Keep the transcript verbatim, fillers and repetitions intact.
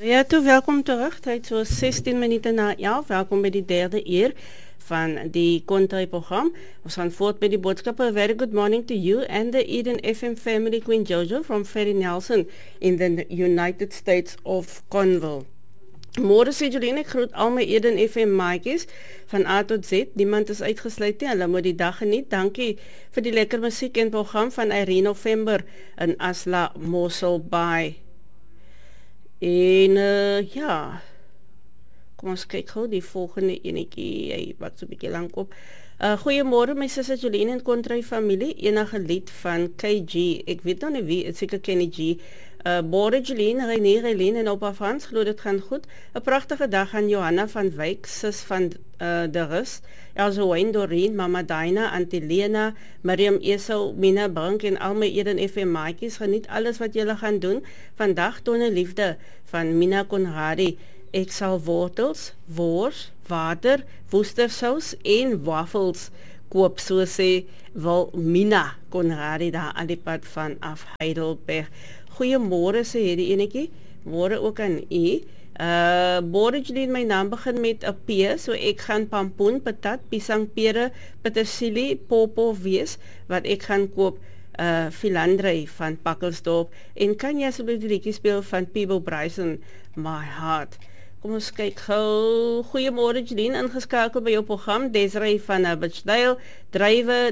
Ja, toe, welkom terug. Tyd so sestien minute na elf. Welkom by die derde uur van die Kontra-program. Ons gaan voort met die boodskappe. A very good morning to you and the Eden F M family, Queen Jojo from Ferry Nelson in the United States of Conville. Môre sê Jolene, ek groet al my Eden F M maatjies van A tot Z. Niemand is uitgesluit nie. Hulle moet die dag geniet. Dankie vir die lekker musiek en program van Irene November in Asla Mossel Bay. En uh, ja, kom ons kyk gou die volgende enetjie, hy wat so 'n bietjie lank op. Uh, Goeiemôre my sussie Jolene en Kontra familie, enige lied van K G, ek weet nou nie wie, het seker Kenny G. Uh, Bore Jolene, René, Relene en opa Frans, glo dit gaan goed. 'n Pragtige dag aan Johanna van Wyk, sis van uh, de Rus, Elsa Wayne, Doreen, Mama Daina, Auntie Lena, Miriam Esau, Mina Brink en al my Eden F M maatjies. Geniet alles wat julle gaan doen. Vandag toon 'n liefde van Mina Conradi. Ek sal wortels, wors, water, woestersous en waffels koop, so sê wil Mina Conradi daar aan die pad van af Heidelberg. Goeiemôre sê hierdie enetjie. Môre ook aan u. Uh, Borrelin, my naam begin met 'n P, so ek gaan pampoen, patat, pisang, pere, petersilie, popo wees, wat ek gaan koop, uh, Philandre van Pakkelsdorp. En kan jy asseblief die liedjie speel van Peebo Bryson, My Heart? Kom ons kyk gou. Goeiemôre Jeline, ingeskakel by jou program. Desiree van uh, Bitchdale, drywe,